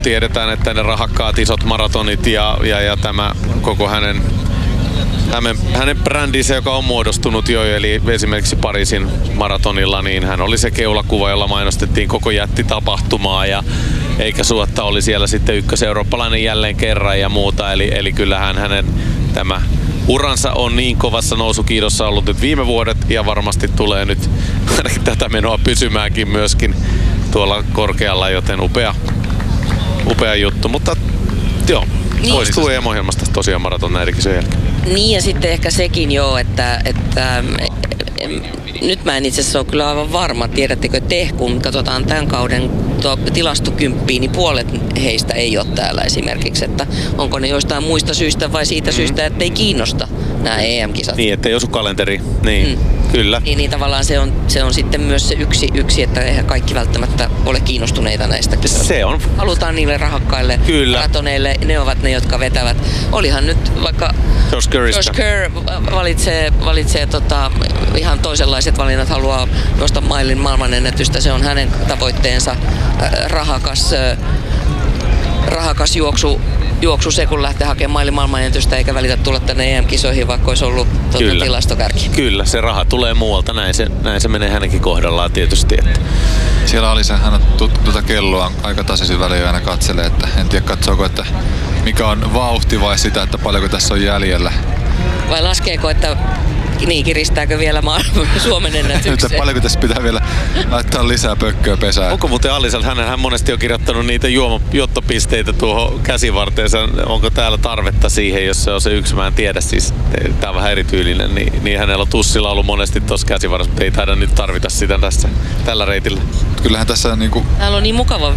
Tiedetään, että ne rahakkaat isot maratonit ja tämä koko hänen brändinsä, joka on muodostunut jo, eli esimerkiksi Pariisin maratonilla, niin hän oli se keulakuva, jolla mainostettiin koko jättitapahtumaa ja eikä suotta oli siellä sitten ykköseurooppalainen jälleen kerran ja muuta, eli kyllähän hänen tämä uransa on niin kovassa nousukiidossa ollut nyt viime vuodet ja varmasti tulee nyt ainakin tätä menoa pysymäänkin myöskin tuolla korkealla, joten upea juttu, mutta joo, poistuu EM-ohjelmasta tosiaan maraton näiden kisojen jälkeen. Niin ja sitten ehkä sekin jo, että nyt mä en itse asiassa ole kyllä aivan varma, tiedättekö te, kun katsotaan tämän kauden tilastokymppiin, niin puolet heistä ei ole täällä esimerkiksi, että onko ne joistain muista syistä vai siitä syystä, että ei kiinnosta nämä EM-kisat. Niin, ettei osu kalenteri, niin. Kyllä. Niin tavallaan se on sitten myös se yksi, että eihän kaikki välttämättä ole kiinnostuneita näistä kisoista. Se on. Halutaan niille rahakkaille maratoneille, ne ovat ne, jotka vetävät. Olihan nyt vaikka Josh Kerr valitsee ihan toisenlaiset valinnat, haluaa nostaa mailin maailmanennätystä, se on hänen tavoitteensa, rahakas juoksu se, kun lähtee hakemaan mailin maailmanennätystä eikä välitä tulla tänne EM-kisoihin, vaikka olisi ollut tilastokärki. Kyllä, se raha tulee muualta, näin se menee hänenkin kohdallaan tietysti. Että. Siellä Alisa, hän on tuota kelloa aika tasaisin väliin aina katselee, että en tiedä katsoako, että mikä on vauhti vai sitä, että paljonko tässä on jäljellä. Vai laskeeko, että niin, kiristääkö vielä Suomen ennätykseen? Paljonko tässä pitää vielä laittaa lisää pökköä pesään? Onko muuten Alisal, hän monesti on kirjoittanut niitä juottopisteitä tuohon käsivarteensa. Onko täällä tarvetta siihen, jos se on se yksi? Mä en tiedä, siis tää on vähän erityylinen. Niin hänellä on tussilla ollut monesti tuossa käsivarressa, mutta ei taida nyt tarvita sitä tällä reitillä. Kyllähän tässä niinku. Täällä on niin mukava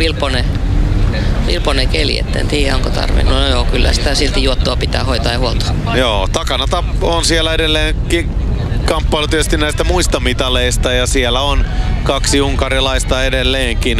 vilponen keli, että en tiedä onko tarvinnut. No joo, kyllä sitä silti juottoa pitää hoitaa ja huoltoa. Joo, takana on siellä edelleen kamppailu tietysti näistä muista mitaleista ja siellä on 2 unkarilaista edelleenkin,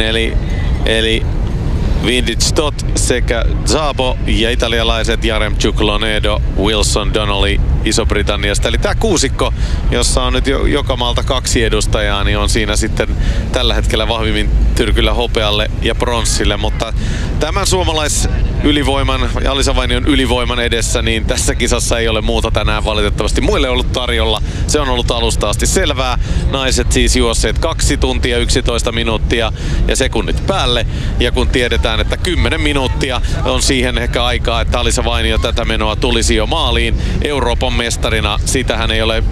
eli Vintage Stott sekä Szabo ja italialaiset Jaremchuk, Lonedo, Wilson, Donnelly Iso-Britanniasta. Eli tämä kuusikko, jossa on nyt joka maalta 2 edustajaa, niin on siinä sitten tällä hetkellä vahvimmin tyrkyllä hopealle ja pronssille. Mutta tämän suomalaisylivoiman ja Alisa Vainion ylivoiman edessä, niin tässä kisassa ei ole muuta tänään valitettavasti muille ollut tarjolla. Se on ollut alusta asti selvää. Naiset siis juosseet 2 tuntia 11 minuuttia ja sekunnit päälle. Ja kun tiedetään, että 10 minuuttia on siihen ehkä aikaa, että Alisa Vainio tätä menoa tulisi jo maaliin Euroopan mestarina. Sitähän ei ole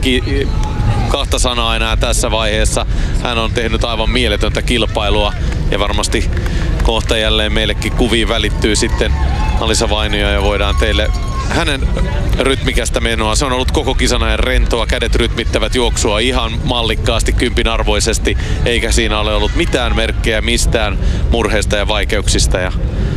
kahta sanaa enää tässä vaiheessa. Hän on tehnyt aivan mieletöntä kilpailua ja varmasti kohta jälleen meillekin kuviin välittyy sitten Alisa Vainio ja voidaan teille hänen rytmikästä menoa. Se on ollut koko kisan ajan rentoa, kädet rytmittävät juoksua ihan mallikkaasti kympinarvoisesti, eikä siinä ole ollut mitään merkkejä mistään murheista ja vaikeuksista. Ja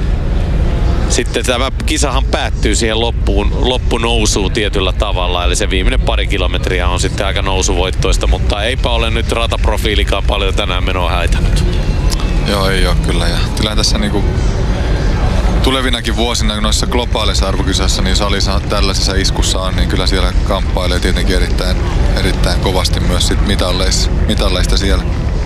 sitten tämä kisahan päättyy siihen loppunousuun tietyllä tavalla, eli se viimeinen 2 kilometriä on sitten aika nousuvoittoista, mutta eipä ole nyt rataprofiilikaan paljon tänään menoa häitänyt. Joo, ei ole kyllä. Ja kyllähän tässä niinku tulevinakin vuosina noissa globaaleissa arvokisoissa, niin Alisa tällaisessa iskussa on, niin kyllä siellä kamppailee tietenkin erittäin kovasti myös sit mitalleista siellä.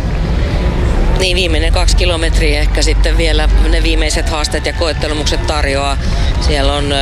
Niin, viimeinen 2 kilometriä ehkä sitten vielä ne viimeiset haasteet ja koettelumukset tarjoaa. Siellä on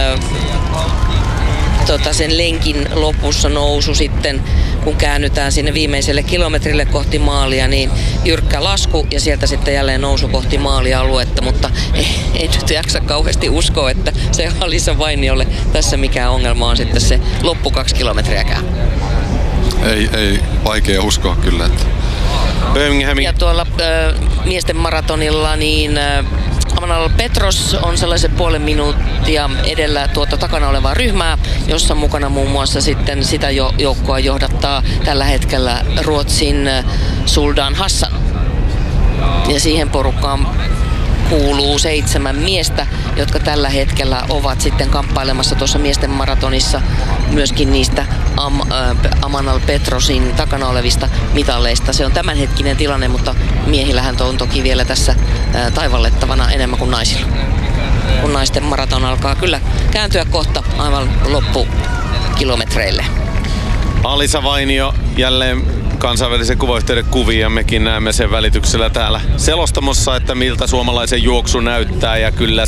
sen lenkin lopussa nousu sitten, kun käännytään sinne viimeiselle kilometrille kohti maalia, niin jyrkkä lasku ja sieltä sitten jälleen nousu kohti maalialuetta, mutta ei nyt jaksa kauheasti uskoa, että se Alisa Vainiolle tässä mikään ongelma on sitten se loppu 2 kilometriäkään. Ei vaikea uskoa kyllä, että ja tuolla miesten maratonilla niin Amanal Petros on sellaisen 0,5 minuuttia edellä tuota takana olevaa ryhmää, jossa mukana muun muassa sitten sitä joukkoa johdattaa tällä hetkellä Ruotsin Suldan Hassan. Ja siihen porukkaan kuuluu 7 miestä, jotka tällä hetkellä ovat sitten kamppailemassa tuossa miesten maratonissa myöskin niistä Amanal Petrosin takana olevista mitalleista. Se on tämänhetkinen tilanne, mutta miehillähän on toki vielä tässä taivallettavana enemmän kuin naisilla. Kun naisten maraton alkaa kyllä kääntyä kohta aivan loppukilometreille. Alisa Vainio jälleen kansainvälisen kuvayhteyden kuvia ja mekin näemme sen välityksellä täällä selostamossa, että miltä suomalaisen juoksu näyttää ja kyllä